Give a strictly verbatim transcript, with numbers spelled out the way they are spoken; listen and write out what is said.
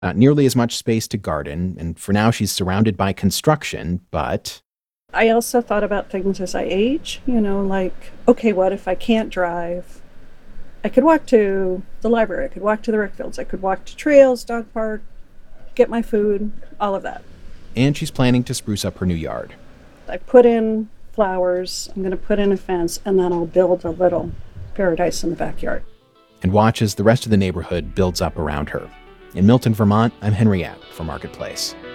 Not nearly as much space to garden, and for now she's surrounded by construction, but I also thought about things as I age, you know, like, okay, what if I can't drive? I could walk to the library, I could walk to the rec fields, I could walk to trails, dog park, get my food, all of that. and she's planning to spruce up her new yard. I put in flowers, I'm going to put in a fence, and then I'll build a little paradise in the backyard. And watch as the rest of the neighborhood builds up around her. In Milton, Vermont, I'm Henry App for Marketplace.